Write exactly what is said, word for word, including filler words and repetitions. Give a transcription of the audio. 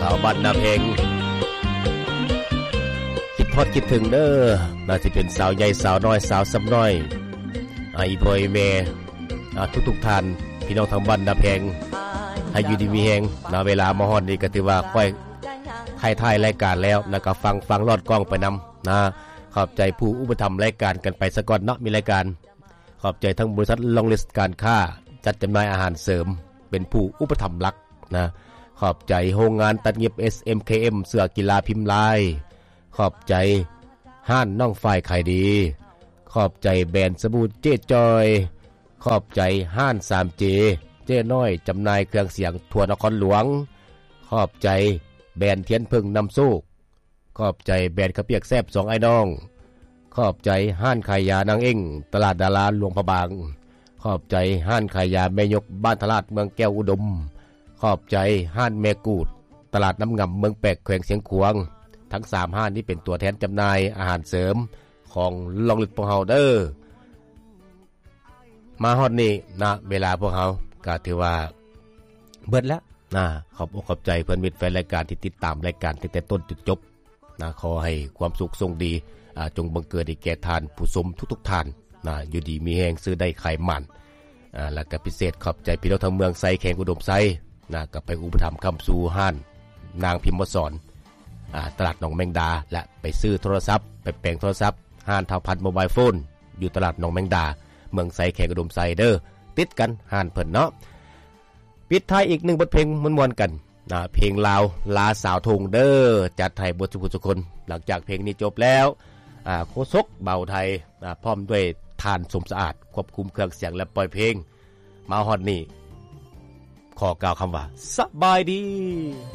าวบ้านนาเพงคิดทอดคิดถึงเด้อน่าจะเป็นสาวใหญ่สาวน้อยสาวซ้ำน้อยอีพ่ออีแม่ทุกๆท่านพี่น้องทางบ้านนาเพงให้อยู่ดีมีแฮงณเวลามาฮอดนี่ก็ถือว่าค่อยท้ายๆรายการแล้วนะก็ฟังฟังรอดกล้องไปนำนะขอบใจผู้อุปถัมภ์รายการกันไปซะก่อนเนาะมีรายการขอบใจทั้งบริษัทลองลิสต์การค้าจัดจำหน่ายอาหารเสริมเป็นผู้อุปถัมภ์หลักนะขอบใจโรงงานตัดเย็บ เอส เอ็ม เค เอ็ม เสื้อกีฬาพิมพ์ลายขอบใจห้านน้องฝ่ายขายดีขอบใจแบรนด์สบู่เจ๊จอยขอบใจห้าน ทรี เจ เจ๊น้อยจำหน่ายเครื่องเสียงทั่วนครหลวงขอบใจแบรนด์เทียนพึ่งนำโชคขอบใจแบรนด์ข้าวเปียกแซ่บสองไอ้น้องขอบใจห้านขายยานางเอ็งตลาดดาราหลวงพระบางขอบใจห้านขายยาแม่ยกบ้านตลาดเมืองแก้วอุดมขอบใจห้านแม่กูดตลาดน้ำงำเมืองแปกแขวงเสียงขวางทั้งสามห้านนี้เป็นตัวแทนจำหน่ายอาหารเสริมของลองลิดพวกเฮาเด้อมาฮอดนี้นะเวลาพวกเฮาก็ถือว่าเบิดแล้วนะขอบอกขอบใจเพื่อนมิตรแฟนรายการที่ติดตามรายการตั้งแต่ต้นจนจบนะขอให้ความสุขทรงดีจงบังเกิดให้แก่ทานผู้ชมทุกๆท่านนะอยู่ดีมีแรงซื้อได้ขายมันอ่าแล้วก็พิเศษขอบใจพี่น้องทางเมืองไซแขงอุดมไซนะก็ไปอุปถัมภ์คำสู่ห้านนางพิมพ์สอนอ่าตลาดหนองแมงดาและไปซื้อโทรศัพท์ไปแปลงโทรศัพท์ห้านเท่าพันโมบายโฟนอยู่ตลาดหนองแมงดาเมืองไซแขงอุดมไซเด้อติดกันห้านเพิ่นเนาะปิดท้ายอีกหนึ่งบทเพลงม่วนๆกันนะเพลงลาวลาสาวทงเด้อจัดให้บทสุภทุกคนหลังจากเพลงนี้จบแล้วอ่าโคศกเบาไทยอ่าพร้อมด้วยทานสมสะอาดควบคุมเครื่องเสียงและปล่อยเพลงมาฮอดนี่ขอกล่าวคำว่าสบายดี